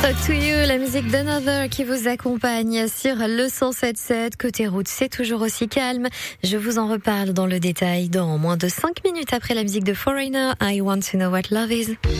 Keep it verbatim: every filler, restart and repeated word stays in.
Talk to You, la musique d'Another qui vous accompagne sur le cent sept sept. Côté route, c'est toujours aussi calme. Je vous en reparle dans le détail dans moins de cinq minutes après la musique de Foreigner, I Want to Know What Love Is.